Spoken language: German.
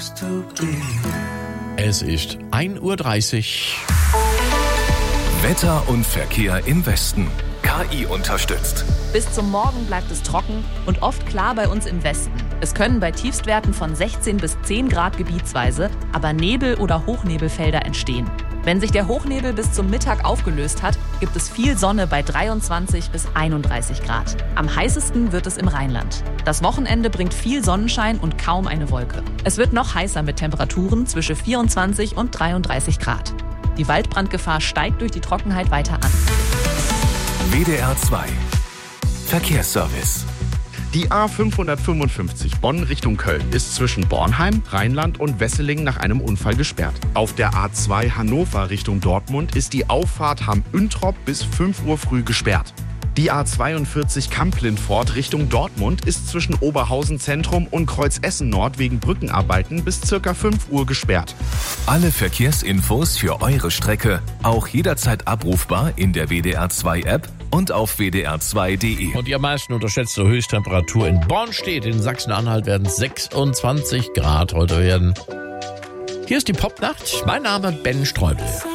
Es ist 1:30 Uhr. Wetter und Verkehr im Westen. KI unterstützt. Bis zum Morgen bleibt es trocken und oft klar bei uns im Westen. Es können bei Tiefstwerten von 16 bis 10 Grad gebietsweise aber Nebel- oder Hochnebelfelder entstehen. Wenn sich der Hochnebel bis zum Mittag aufgelöst hat, gibt es viel Sonne bei 23 bis 31 Grad. Am heißesten wird es im Rheinland. Das Wochenende bringt viel Sonnenschein und kaum eine Wolke. Es wird noch heißer mit Temperaturen zwischen 24 und 33 Grad. Die Waldbrandgefahr steigt durch die Trockenheit weiter an. WDR 2 Verkehrsservice. Die A555 Bonn Richtung Köln ist zwischen Bornheim, Rheinland und Wesseling nach einem Unfall gesperrt. Auf der A2 Hannover Richtung Dortmund ist die Auffahrt Hamm-Üntrop bis 5 Uhr früh gesperrt. Die A42 Kamp-Lindfort Richtung Dortmund ist zwischen Oberhausen Zentrum und Kreuz Essen Nord wegen Brückenarbeiten bis ca. 5 Uhr gesperrt. Alle Verkehrsinfos für eure Strecke auch jederzeit abrufbar in der WDR 2 App und auf wdr2.de. Und die am meisten unterschätzte Höchsttemperatur in Bonn steht. In Sachsen-Anhalt werden 26 Grad heute werden. Hier ist die Popnacht. Mein Name Ben Streubel.